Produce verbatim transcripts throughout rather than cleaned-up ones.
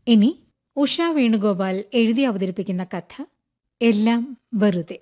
ഇനി ഉഷ വേണുഗോപാൽ എഴുതി അവതരിപ്പിക്കുന്ന കഥ എല്ലാം വെറുതെ.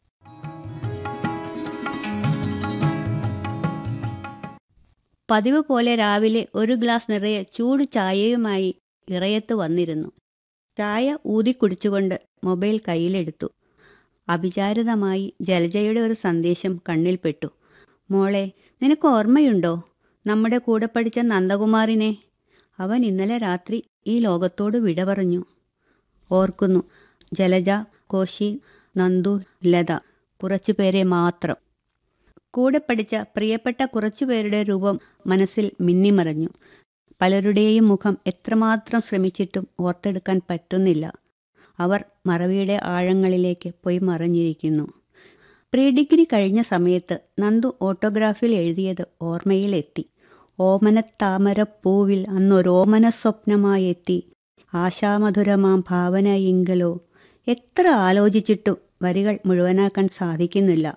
പതിവ് പോലെ രാവിലെ ഒരു ഗ്ലാസ് നിറയെ ചൂട് ചായയുമായി ഇറയത്ത് വന്നിരുന്നു. ചായ ഊതിക്കുടിച്ചുകൊണ്ട് മൊബൈൽ കയ്യിലെടുത്തു. അവിചാരിതമായി ജലജയുടെ ഒരു സന്ദേശം കണ്ണിൽപ്പെട്ടു. മോളെ, നിനക്ക് ഓർമ്മയുണ്ടോ നമ്മുടെ കൂടെ പഠിച്ച നന്ദകുമാറിനെ? അവൻ ഇന്നലെ രാത്രി ഈ ലോകത്തോട് വിട പറഞ്ഞു. ഓർക്കുന്നു. ജലജ, കോശി, നന്ദു, ലത, കുറച്ചു പേരെ മാത്രം. കൂടെ പഠിച്ച പ്രിയപ്പെട്ട കുറച്ചുപേരുടെ രൂപം മനസ്സിൽ മിന്നിമറഞ്ഞു. പലരുടെയും മുഖം എത്രമാത്രം ശ്രമിച്ചിട്ടും ഓർത്തെടുക്കാൻ പറ്റുന്നില്ല. അവർ മറവിയുടെ ആഴങ്ങളിലേക്ക് പോയി മറഞ്ഞിരിക്കുന്നു. പ്രീ ഡിഗ്രി കഴിഞ്ഞ സമയത്ത് നന്ദു ഓട്ടോഗ്രാഫിൽ എഴുതിയത് ഓർമ്മയിലെത്തി. ഓമനത്താമരപ്പൂവിൽ അന്നൊരോമന സ്വപ്നമായെത്തി, ആശാമധുരമാം ഭാവനയിങ്കലോ. എത്ര ആലോചിച്ചിട്ടും വരികൾ മുഴുവനാക്കാൻ സാധിക്കുന്നില്ല.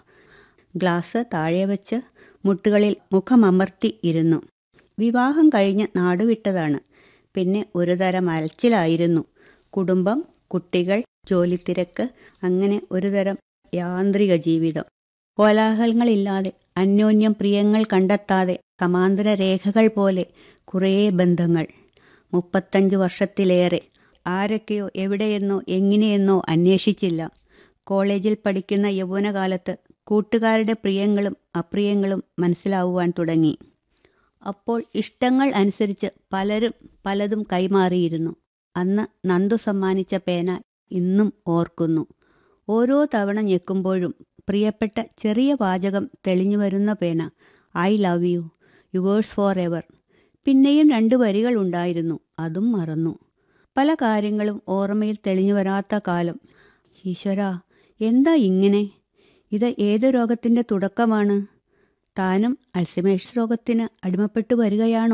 ഗ്ലാസ് താഴെ വെച്ച് മുട്ടുകളിൽ മുഖമമർത്തി ഇരുന്നു. വിവാഹം കഴിഞ്ഞ് നാടുവിട്ടതാണ്. പിന്നെ ഒരു തരം അലച്ചിലായിരുന്നു. കുടുംബം, കുട്ടികൾ, ജോലിത്തിരക്ക്, അങ്ങനെ ഒരു തരം യാന്ത്രിക ജീവിതം. കോലാഹലങ്ങളില്ലാതെ, അന്യോന്യം പ്രിയങ്ങൾ കണ്ടെത്താതെ, സമാന്തര രേഖകൾ പോലെ കുറേ ബന്ധങ്ങൾ. മുപ്പത്തഞ്ച് വർഷത്തിലേറെ. ആരൊക്കെയോ എവിടെയെന്നോ എങ്ങനെയെന്നോ അന്വേഷിച്ചില്ല. കോളേജിൽ പഠിക്കുന്ന യൗവനകാലത്ത് കൂട്ടുകാരുടെ പ്രിയങ്ങളും അപ്രിയങ്ങളും മനസ്സിലാവുവാൻ തുടങ്ങി. അപ്പോൾ ഇഷ്ടങ്ങൾ അനുസരിച്ച് പലരും പലതും കൈമാറിയിരുന്നു. അന്ന് നന്ദു സമ്മാനിച്ച പേന ഇന്നും ഓർക്കുന്നു. ഓരോ തവണ ഞെക്കുമ്പോഴും പ്രിയപ്പെട്ട ചെറിയ വാചകം തെളിഞ്ഞു വരുന്ന പേന. I love you, yours for ever. പിന്നെയും രണ്ട് വരികൾ ഉണ്ടായിരുന്നു, അതും മറന്നു. പല കാര്യങ്ങളും ഓർമ്മയിൽ തെളിഞ്ഞു വരാത്ത കാലം. ഈശ്വരാ, എന്താ ഇങ്ങനെ? ഇത് ഏത് രോഗത്തിൻ്റെ തുടക്കമാണ്? താനും അൾസിമേഴ്സ് രോഗത്തിന് അടിമപ്പെട്ടു വരികയാണോ?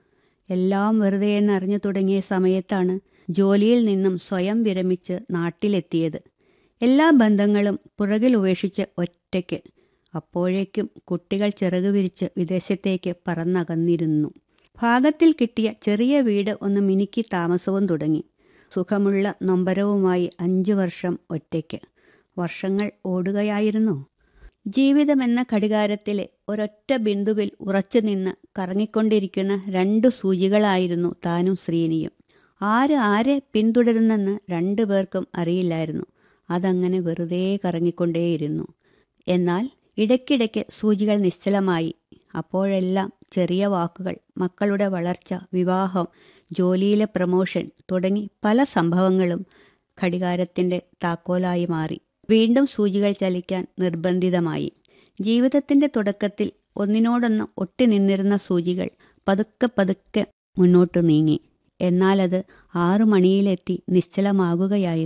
എല്ലാം വെറുതെ എന്നറിഞ്ഞു തുടങ്ങിയ സമയത്താണ് ജോലിയിൽ നിന്നും സ്വയം വിരമിച്ച് നാട്ടിലെത്തിയത്. എല്ലാ ബന്ധങ്ങളും പുറകിൽ ഉപേക്ഷിച്ച് ഒറ്റയ്ക്ക്. അപ്പോഴേക്കും കുട്ടികൾ ചിറകു വിരിച്ച് വിദേശത്തേക്ക് പറന്നകന്നിരുന്നു. ഭാഗത്തിൽ കിട്ടിയ ചെറിയ വീട് ഒന്ന് മിനുക്കി താമസവും തുടങ്ങി. സുഖമുള്ള നൊമ്പരവുമായി അഞ്ചു വർഷം ഒറ്റയ്ക്ക്. വർഷങ്ങൾ ഓടുകയായിരുന്നു. ജീവിതമെന്ന ഘടികാരത്തിലെ ഒരൊറ്റ ബിന്ദുവിൽ ഉറച്ചു നിന്ന് കറങ്ങിക്കൊണ്ടിരിക്കുന്ന രണ്ടു സൂചികളായിരുന്നു താനും ശ്രീനിയും. ആര് ആരെ പിന്തുടരുന്നെന്ന് രണ്ടു പേർക്കും അറിയില്ലായിരുന്നു. അതങ്ങനെ വെറുതെ കറങ്ങിക്കൊണ്ടേയിരുന്നു. എന്നാൽ ഇടയ്ക്കിടയ്ക്ക് സൂചികൾ നിശ്ചലമായി. അപ്പോഴെല്ലാം ചെറിയ വാക്കുകൾ, മക്കളുടെ വളർച്ച, വിവാഹം, ജോലിയിലെ പ്രമോഷൻ തുടങ്ങി പല സംഭവങ്ങളും ഘടികാരത്തിൻ്റെ താക്കോലായി മാറി. വീണ്ടും സൂചികൾ ചലിക്കാൻ നിർബന്ധിതമായി. ജീവിതത്തിൻ്റെ തുടക്കത്തിൽ ഒന്നിനോടൊന്ന് ഒട്ടി നിന്നിരുന്ന സൂചികൾ പതുക്കെ പതുക്കെ മുന്നോട്ടു നീങ്ങി. എന്നാലത് ആറു മണിയിലെത്തി നിശ്ചലമാകുകയായിരുന്നു.